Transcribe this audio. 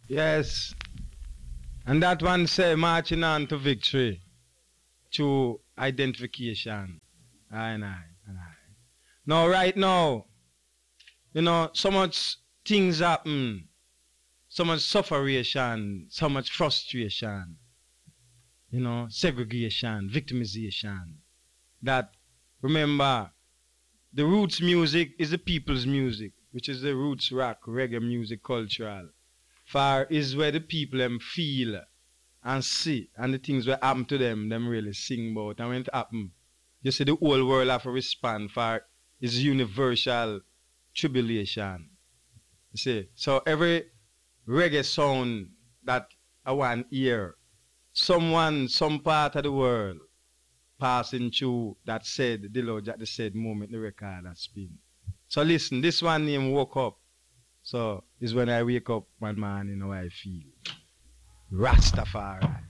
Yes. And that one say marching on to victory through identification. Aye. Now, right now, so much things happen, so much sufferation, so much frustration, segregation, victimization. That, remember, the roots music is the people's music, which is the roots rock, reggae music, cultural. For is where the people them feel and see, and the things that happen to them really sing about. And when it happen, you see the whole world have to respond for its universal tribulation. You see, so every reggae sound that I want hear, someone, some part of the world passing through that said, the Lord that said moment the record has been. So listen, this one name Woke Up. So it's when I wake up one morning how I feel. Rastafari.